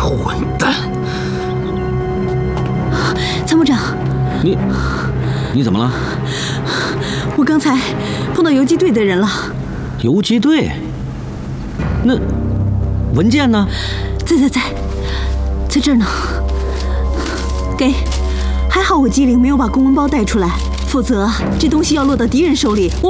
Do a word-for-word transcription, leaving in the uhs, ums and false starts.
混蛋！ 参谋长， 你你怎么了？ 我刚才碰到游击队的人了。 游击队？那文件呢？ 在在在，在这儿呢。给，还好我机灵没有把公文包带出来，否则这东西要落到敌人手里，我。